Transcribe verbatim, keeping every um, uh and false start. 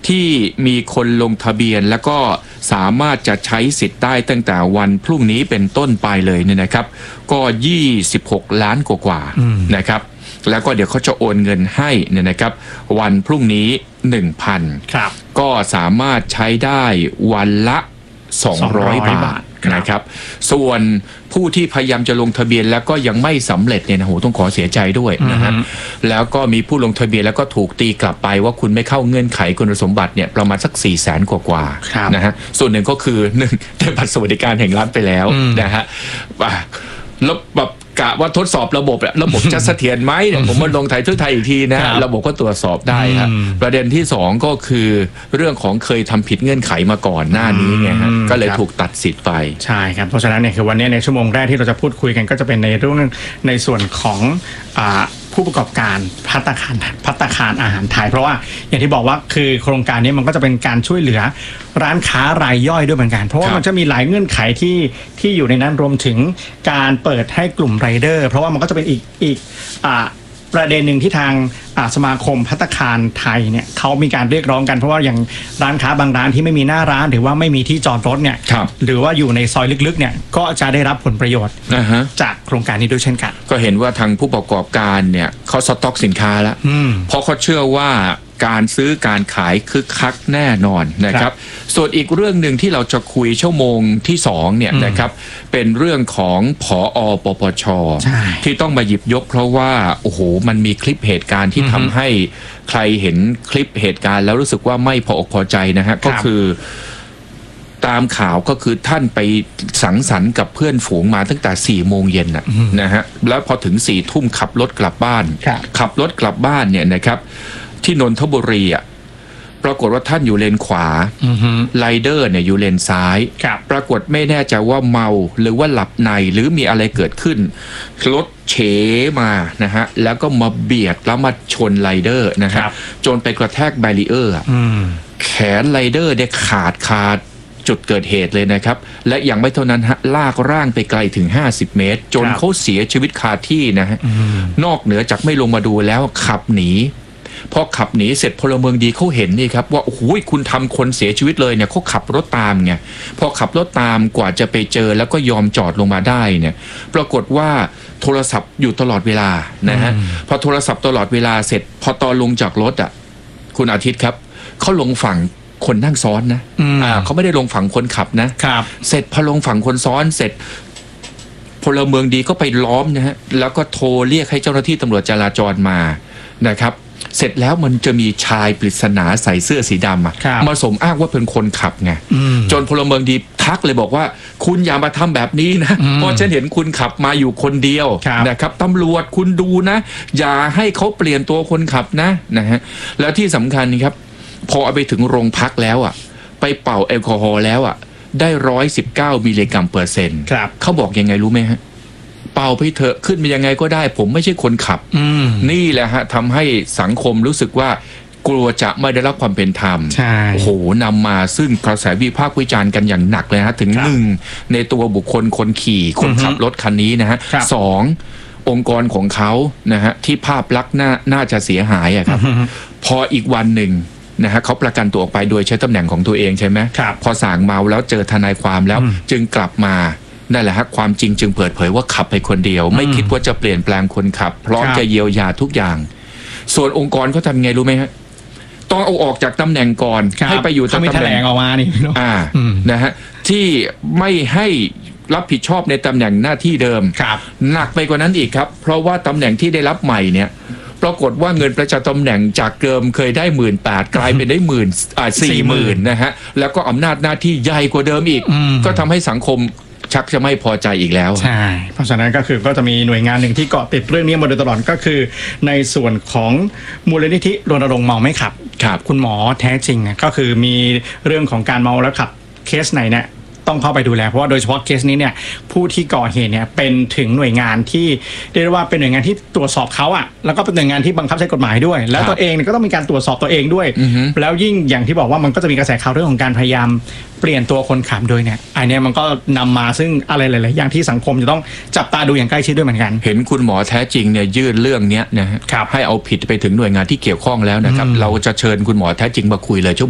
ที่มีคนลงทะเบียนแล้วก็สามารถจะใช้สิทธิ์ได้ตั้งแต่วันพรุ่งนี้เป็นต้นไปเลยเนี่ยนะครับก็ยี่สิบหกล้านกว่าๆนะครับแล้วก็เดี๋ยวเขาจะโอนเงินให้เนี่ยนะครับวันพรุ่งนี้ หนึ่งพัน ครับก็สามารถใช้ได้วันละสองร้อยบาทนะครับส่วนผู้ที่พยายามจะลงทะเบียนแล้วก็ยังไม่สำเร็จเนี่ยนะโหต้องขอเสียใจด้วยนะฮะแล้วก็มีผู้ลงทะเบียนแล้วก็ถูกตีกลับไปว่าคุณไม่เข้าเงื่อนไขคุณสมบัติเนี่ยประมาณสักสี่แสนกว่าๆนะฮะส่วนหนึ่งก็คือหนึ่งได้บัตรสวัสดิการแห่งรัฐไปแล้วนะฮะแล้วแบบกะว่าทดสอบระบบระบบจะเสถียรไหมเนี่ยผมมาลงไทยช่วยไทยอีกทีนะระบบก็ตรวจสอบได้ครับประเด็นที่สองก็คือเรื่องของเคยทำผิดเงื่อนไขมาก่อนหน้านี้ไงฮะก็เลยถูกตัดสิทธิ์ไปใช่ครับเพราะฉะนั้นเนี่ยคือวันนี้ในชั่วโมงแรกที่เราจะพูดคุยกันก็จะเป็นในเรื่องในส่วนของอ่าผู้ประกอบการภัตตาคารภัตตาคารอาหารไทยเพราะว่าอย่างที่บอกว่าคือโครงการนี้มันก็จะเป็นการช่วยเหลือร้านค้ารายย่อยด้วยเหมือนกันเพราะว่ามันจะมีหลายเงื่อนไขที่ที่อยู่ในนั้นรวมถึงการเปิดให้กลุ่มไรเดอร์เพราะว่ามันก็จะเป็นอีกอีกอ่าประเด็นหนึ่งที่ทางสมาคมภัตตาคารไทยเนี่ยเขามีการเรียกร้องกันเพราะว่าอย่างร้านค้าบางร้านที่ไม่มีหน้าร้านหรือว่าไม่มีที่จอดรถเนี่ยหรือว่าอยู่ในซอยลึกๆเนี่ยก็จะได้รับผลประโยชน์ uh-huh. จากโครงการนี้ด้วยเช่นกันก็เห็นว่าทางผู้ประกอบการเนี่ยเขาสต็อกสินค้าแล้วเพราะเขาเชื่อว่าการซื้อการขายคึกคักแน่นอนนะครับส่วนอีกเรื่องหนึ่งที่เราจะคุยชั่วโมงที่สองเนี่ยนะครับเป็นเรื่องของผอ.ปปช.ที่ต้องมาหยิบยกเพราะว่าโอ้โหมันมีคลิปเหตุการณ์ที่ทำให้ใครเห็นคลิปเหตุการณ์แล้วรู้สึกว่าไม่พออกพอใจนะฮะก็คือตามข่าวก็คือท่านไปสังสรรค์กับเพื่อนฝูงมาตั้งแต่สี่โมงเย็นนะนะฮะแล้วพอถึงสี่ทุ่มขับรถกลับบ้านขับรถกลับบ้านเนี่ยนะครับที่นนทบุรีอ่ะปรากฏว่าท่านอยู่เลนขวาไรเดอร์เนี่ยอยู่เลนซ้ายปรากฏไม่แน่ใจว่าเมาหรือว่าหลับในหรือมีอะไรเกิดขึ้นรถเฉมานะฮะแล้วก็มาเบียดแล้วมาชนไรเดอร์นะฮะจนไปกระแทกแบรีเออร์แขนไรเดอร์เนี่ยขาดขาดจุดเกิดเหตุเลยนะครับและยังไม่เท่านั้นฮะลากร่างไปไกลถึงห้าสิบเมตรจนเขาเสียชีวิตคาที่นะฮะนอกเหนือจากไม่ลงมาดูแล้วขับหนีพอขับหนีเสร็จพลเมืองดีเขาเห็นนี่ครับว่าโอ้โหคุณทำคนเสียชีวิตเลยเนี่ยเขาขับรถตามไงพอขับรถตามกว่าจะไปเจอแล้วก็ยอมจอดลงมาได้เนี่ยปรากฏว่าโทรศัพท์อยู่ตลอดเวลานะฮะพอโทรศัพท์ตลอดเวลาเสร็จพอตอนลงจากรถอ่ะคุณอาทิตย์ครับเขาลงฝั่งคนนั่งซ้อนนะอ่าเขาไม่ได้ลงฝั่งคนขับนะครับเสร็จพอลงฝั่งคนซ้อนเสร็จพลเมืองดีก็ไปล้อมนะฮะแล้วก็โทรเรียกให้เจ้าหน้าที่ตำรวจจราจรมานะครับเสร็จแล้วมันจะมีชายปริศนาใส่เสื้อสีดำอ่ะมาสมอ้างว่าเป็นคนขับไงจนพลเมืองดีทักเลยบอกว่าคุณอย่ามาทำแบบนี้นะเพราะฉันเห็นคุณขับมาอยู่คนเดียวนะครับตำรวจคุณดูนะอย่าให้เขาเปลี่ยนตัวคนขับนะนะฮะแล้วที่สำคัญนี่ครับพอเอาไปถึงโรงพักแล้วอ่ะไปเป่าแอลกอฮอล์แล้วอ่ะได้ร้อยสิบเก้ามิลลิกรัมเปอร์เซ็นต์เขาบอกยังไงรู้ไหมฮะเป่าไปเถอะขึ้นมายังไงก็ได้ผมไม่ใช่คนขับนี่แหละฮะทำให้สังคมรู้สึกว่ากลัวจะไม่ได้รับความเป็นธรรมโอ้โหนำมาซึ่งกระแสวิพากษ์วิจารณ์กันอย่างหนักเลยฮะถึงหนึ่งในตัวบุคคลคนขี่คนขับรถคันนี้นะฮะสององค์กรของเขานะฮะที่ภาพลักษณ์น่าน่าจะเสียหายอะครับพออีกวันหนึ่งนะฮะเขาประกันตัวออกไปโดยใช้ตำแหน่งของตัวเองใช่ไหมพอส่างเมาแล้วเจอทนายความแล้วจึงกลับมานั่นแหละฮะความจริงจึงเปิดเผยว่าขับไปคนเดียวไม่คิดว่าจะเปลี่ยนแปลงคนขับพร้อมจะเยียวยาทุกอย่างส่วนองค์กรเขาทำไงรู้ไหมฮะต้องเอาออกจากตำแหน่งก่อนให้ไปอยู่ตำแหน่งออกมานี่อ่านะฮะที่ไม่ให้รับผิดชอบในตำแหน่งหน้าที่เดิมหนักไปกว่านั้นอีกครับเพราะว่าตำแหน่งที่ได้รับใหม่เนี่ยปรากฏว่าเงินประจำตำแหน่งจากเดิมเคยได้หมื่นแปดกลายเป็นได้หมื่นอ่าสี่หมื่นนะฮะแล้วก็อำนาจหน้าที่ใหญ่กว่าเดิมอีกก็ทำให้สังคมชักจะไม่พอใจอีกแล้วใช่เพราะฉะนั้นก็คือก็จะมีหน่วยงานหนึ่งที่เกาะติดเรื่องนี้มาโดยตลอดก็คือในส่วนของมูลนิธิรณรงค์เมาไม่ขับครับคุณหมอแท้จริงก็คือมีเรื่องของการเมาแล้วขับเคสไหนเนี่ยต้องเข้าไปดูแลเพราะว่าโดยเฉพาะเคสนี้เนี่ยผู้ที่ก่อเหตุเนี่ยเป็นถึงหน่วยงานที่เรียกว่าเป็นหน่วยงานที่ตรวจสอบเขาอ่ะแล้วก็เป็นหน่วยงานที่บังคับใช้กฎหมายด้วยแล้วตัวเองก็ต้องมีการตรวจสอบตัวเองด้วยแล้วยิ่งอย่างที่บอกว่ามันก็จะมีกระแสข่าวเรื่องของการพยายามเปลี่ยนตัวคนขับโดยเนี่ยอันนี้มันก็นำมาซึ่งอะไรหลายๆอย่างที่สังคมจะต้องจับตาดูอย่างใกล้ชิดด้วยเหมือนกันเห็นคุณหมอแท้จริงเนี่ยยื่นเรื่องนี้นะฮะให้เอาผิดไปถึงหน่วยงานที่เกี่ยวข้องแล้วนะครับเราจะเชิญคุณหมอแท้จริงมาคุยเลย